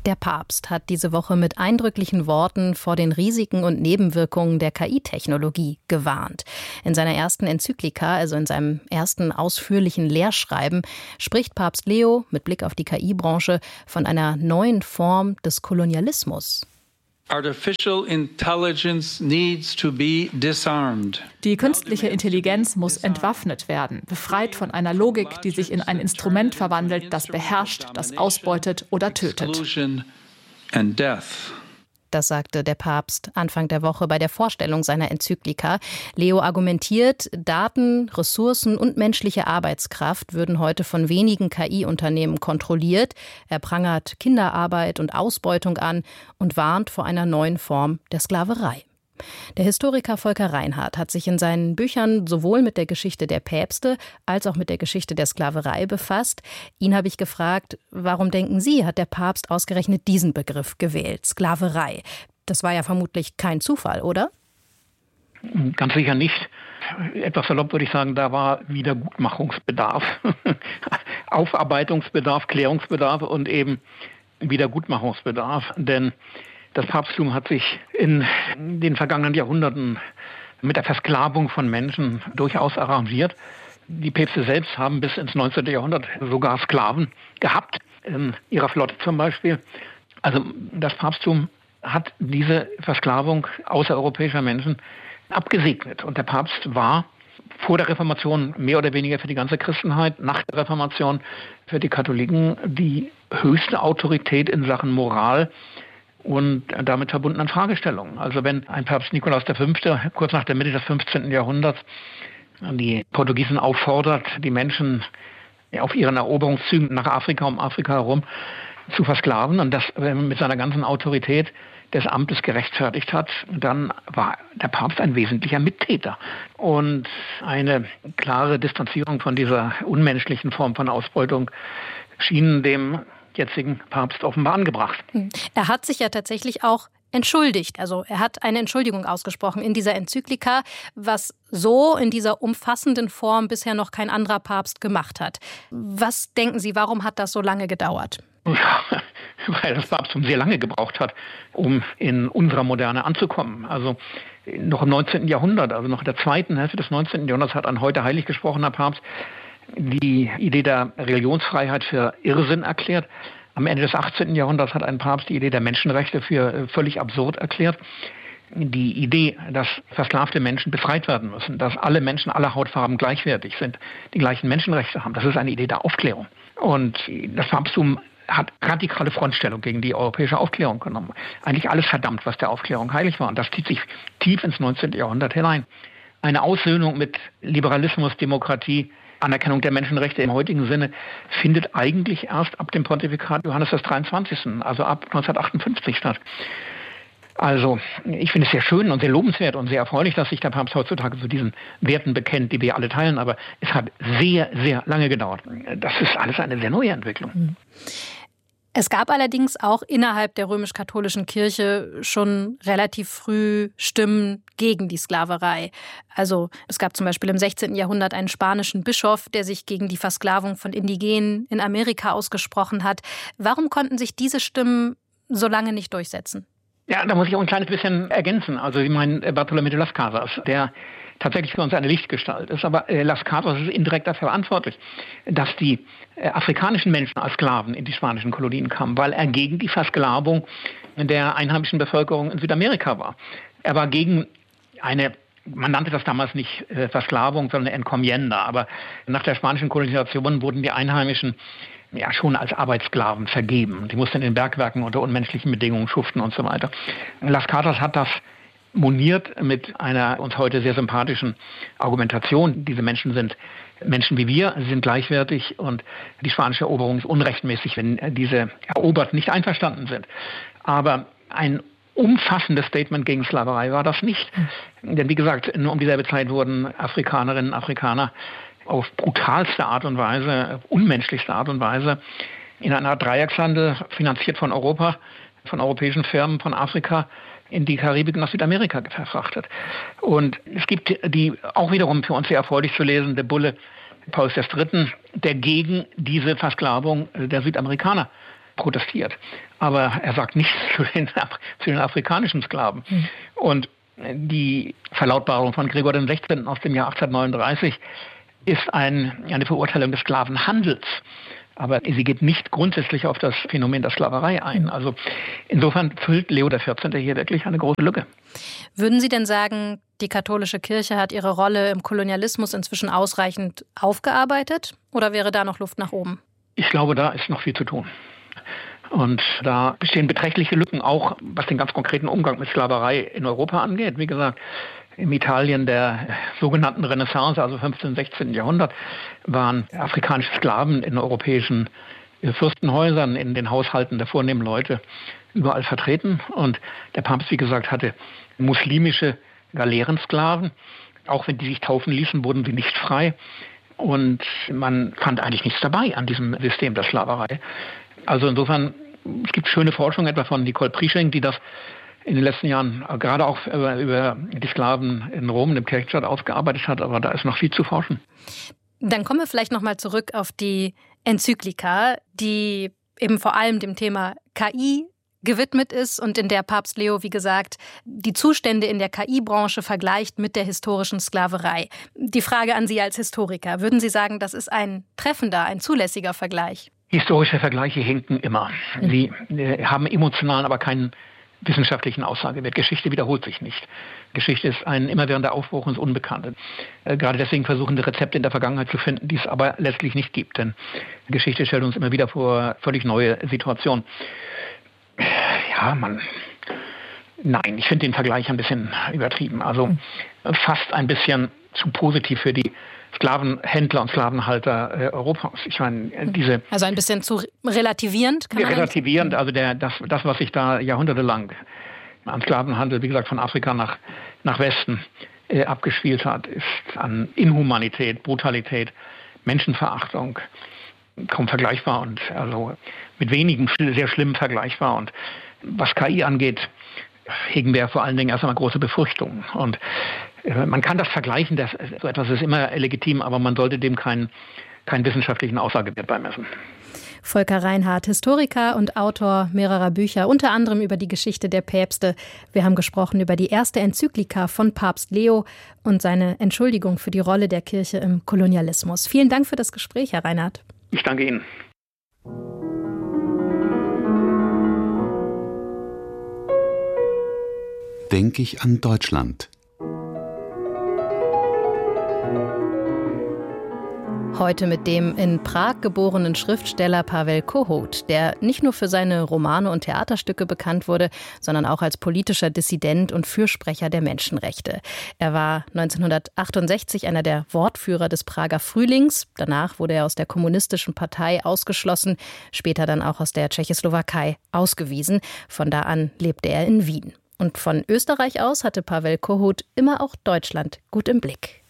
Der Papst hat diese Woche mit eindrücklichen Worten vor den Risiken und Nebenwirkungen der KI-Technologie gewarnt. In seiner ersten Enzyklika, also in seinem ersten ausführlichen Lehrschreiben, spricht Papst Leo mit Blick auf die KI-Branche von einer neuen Form des Kolonialismus. Artificial intelligence needs to be disarmed. Die künstliche Intelligenz muss entwaffnet werden, befreit von einer Logik, die sich in ein Instrument verwandelt, das beherrscht, das ausbeutet oder tötet. Das sagte der Papst Anfang der Woche bei der Vorstellung seiner Enzyklika. Leo argumentiert, Daten, Ressourcen und menschliche Arbeitskraft würden heute von wenigen KI-Unternehmen kontrolliert. Er prangert Kinderarbeit und Ausbeutung an und warnt vor einer neuen Form der Sklaverei. Der Historiker Volker Reinhardt hat sich in seinen Büchern sowohl mit der Geschichte der Päpste als auch mit der Geschichte der Sklaverei befasst. Ihn habe ich gefragt, warum denken Sie, hat der Papst ausgerechnet diesen Begriff gewählt, Sklaverei? Das war ja vermutlich kein Zufall, oder? Ganz sicher nicht. Etwas salopp würde ich sagen, da war Wiedergutmachungsbedarf, Aufarbeitungsbedarf, Klärungsbedarf und eben Wiedergutmachungsbedarf. Denn das Papsttum hat sich in den vergangenen Jahrhunderten mit der Versklavung von Menschen durchaus arrangiert. Die Päpste selbst haben bis ins 19. Jahrhundert sogar Sklaven gehabt, in ihrer Flotte zum Beispiel. Also das Papsttum hat diese Versklavung außereuropäischer Menschen abgesegnet. Und der Papst war vor der Reformation mehr oder weniger für die ganze Christenheit, nach der Reformation für die Katholiken die höchste Autorität in Sachen Moral und damit verbundenen Fragestellungen. Also wenn ein Papst Nikolaus V. kurz nach der Mitte des 15. Jahrhunderts die Portugiesen auffordert, die Menschen auf ihren Eroberungszügen nach Afrika, um Afrika herum zu versklaven und das mit seiner ganzen Autorität des Amtes gerechtfertigt hat, dann war der Papst ein wesentlicher Mittäter. Und eine klare Distanzierung von dieser unmenschlichen Form von Ausbeutung schien dem jetzigen Papst offenbar angebracht. Er hat sich ja tatsächlich auch entschuldigt. Also er hat eine Entschuldigung ausgesprochen in dieser Enzyklika, was so in dieser umfassenden Form bisher noch kein anderer Papst gemacht hat. Was denken Sie, warum hat das so lange gedauert? Ja, weil das Papsttum sehr lange gebraucht hat, um in unserer Moderne anzukommen. Also noch im 19. Jahrhundert, also noch in der zweiten Hälfte des 19. Jahrhunderts hat ein heute heilig gesprochener Papst die Idee der Religionsfreiheit für Irrsinn erklärt. Am Ende des 18. Jahrhunderts hat ein Papst die Idee der Menschenrechte für völlig absurd erklärt. Die Idee, dass versklavte Menschen befreit werden müssen, dass alle Menschen aller Hautfarben gleichwertig sind, die gleichen Menschenrechte haben, das ist eine Idee der Aufklärung. Und das Papsttum hat radikale Frontstellung gegen die europäische Aufklärung genommen. Eigentlich alles verdammt, was der Aufklärung heilig war. Und das zieht sich tief ins 19. Jahrhundert hinein. Eine Aussöhnung mit Liberalismus, Demokratie, Anerkennung der Menschenrechte im heutigen Sinne findet eigentlich erst ab dem Pontifikat Johannes des 23., also ab 1958 statt. Also ich finde es sehr schön und sehr lobenswert und sehr erfreulich, dass sich der Papst heutzutage zu diesen Werten bekennt, die wir alle teilen, aber es hat sehr, sehr lange gedauert. Das ist alles eine sehr neue Entwicklung. Es gab allerdings auch innerhalb der römisch-katholischen Kirche schon relativ früh Stimmen gegen die Sklaverei. Also es gab zum Beispiel im 16. Jahrhundert einen spanischen Bischof, der sich gegen die Versklavung von Indigenen in Amerika ausgesprochen hat. Warum konnten sich diese Stimmen so lange nicht durchsetzen? Ja, da muss ich auch ein kleines bisschen ergänzen. Also ich meine Bartolomé de las Casas, der tatsächlich für uns eine Lichtgestalt ist. Aber Las Casas ist indirekt dafür verantwortlich, dass die afrikanischen Menschen als Sklaven in die spanischen Kolonien kamen, weil er gegen die Versklavung der einheimischen Bevölkerung in Südamerika war. Er war gegen eine, man nannte das damals nicht Versklavung, sondern Encomienda. Aber nach der spanischen Kolonisation wurden die Einheimischen ja schon als Arbeitssklaven vergeben. Die mussten in den Bergwerken unter unmenschlichen Bedingungen schuften und so weiter. Las Casas hat das moniert mit einer uns heute sehr sympathischen Argumentation. Diese Menschen sind Menschen wie wir, sie sind gleichwertig und die spanische Eroberung ist unrechtmäßig, wenn diese Eroberten nicht einverstanden sind. Aber ein umfassendes Statement gegen Sklaverei war das nicht. Denn wie gesagt, nur um dieselbe Zeit wurden Afrikanerinnen und Afrikaner auf brutalste Art und Weise, unmenschlichste Art und Weise in einer Art Dreieckshandel, finanziert von Europa, von europäischen Firmen, von Afrika, in die Karibik und nach Südamerika verfrachtet. Und es gibt die auch wiederum für uns sehr erfreulich zu lesende Bulle Paulus III., der gegen diese Versklavung der Südamerikaner protestiert. Aber er sagt nichts zu den afrikanischen Sklaven. Und die Verlautbarung von Gregor XVI. Aus dem Jahr 1839 ist eine Verurteilung des Sklavenhandels. Aber sie geht nicht grundsätzlich auf das Phänomen der Sklaverei ein. Also insofern füllt Leo XIV. Hier wirklich eine große Lücke. Würden Sie denn sagen, die katholische Kirche hat ihre Rolle im Kolonialismus inzwischen ausreichend aufgearbeitet? Oder wäre da noch Luft nach oben? Ich glaube, da ist noch viel zu tun. Und da bestehen beträchtliche Lücken, auch was den ganz konkreten Umgang mit Sklaverei in Europa angeht. Wie gesagt, im Italien der sogenannten Renaissance, also 15. 16. Jahrhundert, waren afrikanische Sklaven in europäischen Fürstenhäusern, in den Haushalten der vornehmen Leute überall vertreten. Und der Papst, wie gesagt, hatte muslimische Galeerensklaven. Auch wenn die sich taufen ließen, wurden sie nicht frei. Und man fand eigentlich nichts dabei an diesem System der Sklaverei. Also insofern, es gibt schöne Forschung etwa von Nicole Prieschenk, die das in den letzten Jahren gerade auch über die Sklaven in Rom, dem Kirchenstaat, ausgearbeitet hat. Aber da ist noch viel zu forschen. Dann kommen wir vielleicht nochmal zurück auf die Enzyklika, die eben vor allem dem Thema KI gewidmet ist und in der Papst Leo, wie gesagt, die Zustände in der KI-Branche vergleicht mit der historischen Sklaverei. Die Frage an Sie als Historiker, würden Sie sagen, das ist ein treffender, ein zulässiger Vergleich? Historische Vergleiche hinken immer. Sie haben emotionalen, aber keinen wissenschaftlichen Aussagewert. Geschichte wiederholt sich nicht. Geschichte ist ein immerwährender Aufbruch ins Unbekannte. Gerade deswegen versuchen wir Rezepte in der Vergangenheit zu finden, die es aber letztlich nicht gibt. Denn Geschichte stellt uns immer wieder vor völlig neue Situationen. Ja, nein, ich finde den Vergleich ein bisschen übertrieben. Also fast ein bisschen zu positiv für die Sklavenhändler und Sklavenhalter Europas. Ich meine, also ein bisschen zu relativierend? Relativierend, also das, was sich da jahrhundertelang an Sklavenhandel, wie gesagt, von Afrika nach Westen abgespielt hat, ist an Inhumanität, Brutalität, Menschenverachtung kaum vergleichbar und also mit wenigen sehr schlimm vergleichbar. Und was KI angeht, hegen wir vor allen Dingen erst einmal große Befürchtungen. Und man kann das vergleichen, so etwas ist immer legitim, aber man sollte dem keinen wissenschaftlichen Aussagewert beimessen. Volker Reinhardt, Historiker und Autor mehrerer Bücher, unter anderem über die Geschichte der Päpste. Wir haben gesprochen über die erste Enzyklika von Papst Leo und seine Entschuldigung für die Rolle der Kirche im Kolonialismus. Vielen Dank für das Gespräch, Herr Reinhardt. Ich danke Ihnen. Denke ich an Deutschland. Heute mit dem in Prag geborenen Schriftsteller Pavel Kohout, der nicht nur für seine Romane und Theaterstücke bekannt wurde, sondern auch als politischer Dissident und Fürsprecher der Menschenrechte. Er war 1968 einer der Wortführer des Prager Frühlings. Danach wurde er aus der kommunistischen Partei ausgeschlossen, später dann auch aus der Tschechoslowakei ausgewiesen. Von da an lebte er in Wien. Und von Österreich aus hatte Pavel Kohout immer auch Deutschland gut im Blick.